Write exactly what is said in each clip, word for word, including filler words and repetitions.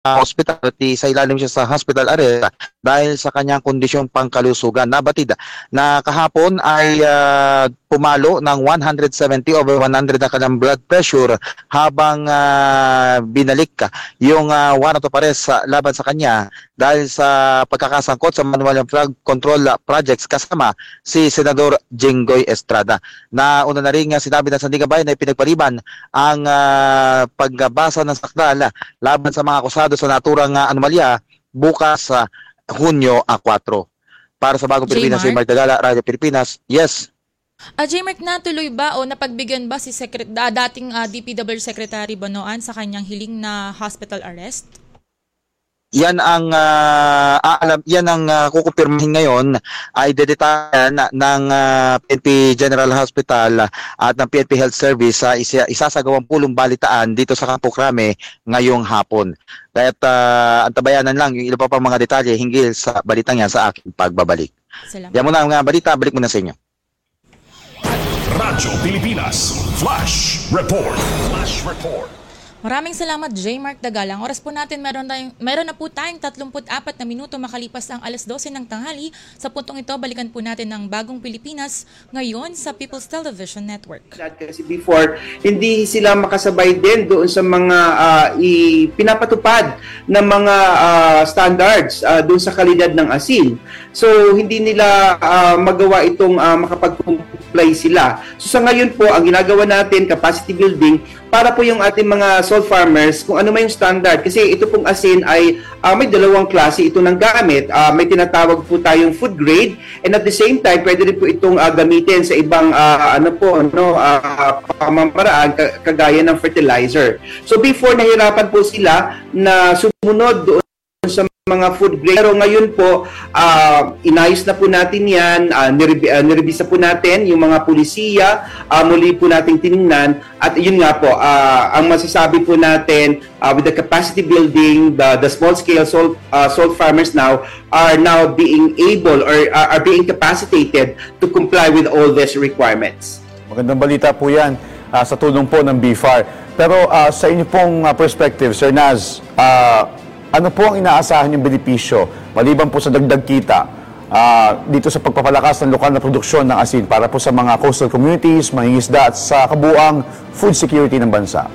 hospital at sa ilalim siya sa hospital arrest dahil sa kanyang kondisyong pangkalusugan. Nabatid na kahapon ay uh, pumalo ng one seventy over one hundred na kanyang blood pressure habang uh, binalik yung uh, warrant of arrest sa laban sa kanya dahil sa pagkakasangkot sa manual drug control projects kasama si Senador Jinggoy Estrada. Na una na rin uh, sinabi ng Sandigan na ipinagpariban ang uh, pagbasa ng sakdal laban sa mga akusado sa naturang uh, anomalya bukas sa uh, Hunyo four. Para sa Bagong Pilipinas, si Mark Dagala, Radio Pilipinas. Yes. Uh, J-Mark, natuloy ba o napagbigyan ba si Secret- uh, dating uh, D P W Secretary Bonoan sa kanyang hiling na hospital arrest? Yan ang uh, alam yan ang uh, kukumpirmahin ngayon ay dedetayan ng uh, P N P General Hospital at ng P N P Health Service sa uh, isa, isasagawang pulong balitaan dito sa Campo Crame ngayong hapon. Kaya't uh, antabayanan lang yung ilan pa pang mga detalye hinggil sa balitang yan sa aking pagbabalik. Salamat. Yan muna ang uh, balita, balik muna sa inyo. Radyo Pilipinas Flash Report. Flash Report. Maraming salamat, J. Mark Dagala. Ang oras po natin, meron, tayong, meron na po tayong thirty-four na minuto makalipas ang alas twelve ng tanghali. Sa puntong ito, balikan po natin ang Bagong Pilipinas ngayon sa People's Television Network. Kasi before, hindi sila makasabay din doon sa mga uh, pinapatupad na mga uh, standards uh, doon sa kalidad ng asin. So, hindi nila uh, magawa itong uh, makapag-comply sila. So, sa ngayon po, ang ginagawa natin, capacity building, para po yung ating mga salt farmers, kung ano man yung standard. Kasi ito pong asin ay uh, may dalawang klase ito ng gamit. Uh, may tinatawag po tayong food grade, and at the same time, pwede rin po itong uh, gamitin sa ibang uh, ano po, no, uh, pamamaraan, kagaya ng fertilizer. So before, nahirapan po sila na sumunod doon sa mga food grade. Pero ngayon po, uh, inayos na po natin yan, uh, nirib- uh, niribisa po natin yung mga pulisiya, uh, muli po nating tinignan, at yun nga po, uh, ang masasabi po natin, uh, with the capacity building, the, the small-scale salt, uh, salt farmers now are now being able or uh, are being capacitated to comply with all these requirements. Magandang balita po yan uh, sa tulong po ng B F A R. Pero uh, sa inyo pong uh, perspective, Sir Naz, uh, ano po ang inaasahan yung benepisyo maliban po sa dagdag kita uh, dito sa pagpapalakas ng lokal na produksyon ng asin para po sa mga coastal communities, mangingisda at sa kabuuang food security ng bansa?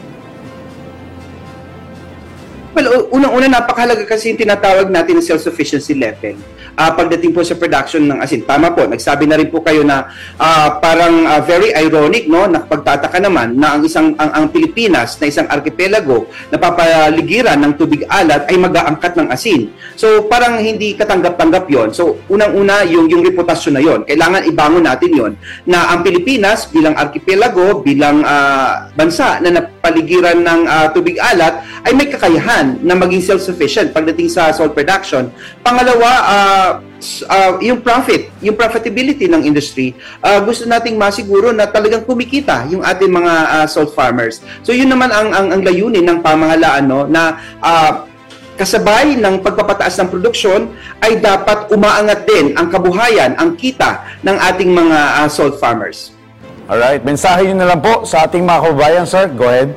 Well, unang-una, napakahalaga kasi yung tinatawag natin na self-sufficiency level. Uh, pagdating po sa production ng asin. Tama po, nagsabi na rin po kayo na uh, parang uh, very ironic, no? Nakapagtataka naman na ang isang ang, ang Pilipinas na isang archipelago na papaligiran ng tubig alat ay mag-aangkat ng asin. So parang hindi katanggap-tanggap yon. So unang-una, yung, yung reputasyon na yon. Kailangan ibangon natin yon na ang Pilipinas bilang archipelago, bilang uh, bansa na napaligiran ng uh, tubig alat ay may kakayahan na maging self-sufficient pagdating sa salt production. Pangalawa, uh, uh, yung profit, yung profitability ng industry, uh, gusto nating masiguro na talagang kumikita yung ating mga uh, salt farmers. So yun naman ang, ang, ang layunin ng pamahalaan, no, na uh, kasabay ng pagpapataas ng produksyon ay dapat umaangat din ang kabuhayan, ang kita ng ating mga uh, salt farmers. Alright, mensahe nyo na lang po sa ating mga kababayan, sir. Go ahead.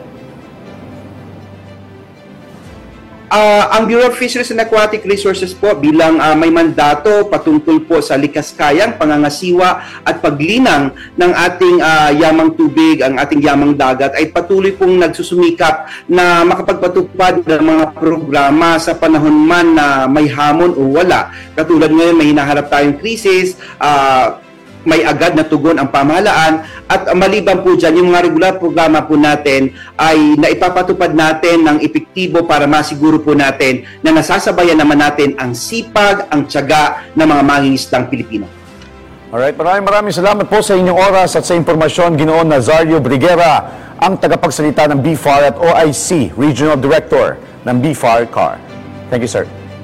Uh, ang Bureau of Fisheries and Aquatic Resources po bilang uh, may mandato patungkol po sa likaskayang pangangasiwa at paglinang ng ating uh, yamang tubig, ang ating yamang dagat, ay patuloy pong nagsusumikap na makapagpatupad ng mga programa sa panahon man na may hamon o wala. Katulad ngayon, may hinaharap tayong krisis, uh, may agad na tugon ang pamahalaan, at maliban po dyan, yung mga regular programa po natin ay naipapatupad natin ng epektibo para masiguro po natin na nasasabayan naman natin ang sipag, ang tiyaga ng mga mangingisdang Pilipino. Alright, maraming maraming salamat po sa inyong oras at sa impormasyon, Ginoon Nazario Briguera, ang tagapagsalita ng B F A R at O I C, Regional Director ng B F A R C A R. Thank you, sir.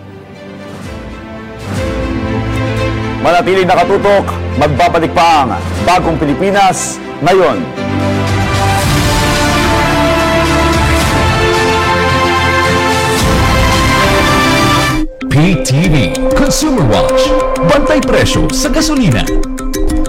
Manatili nakatutok, magbabalik pa ang Bagong Pilipinas ngayon. P T V Consumer Watch. Bantay presyo sa gasolina.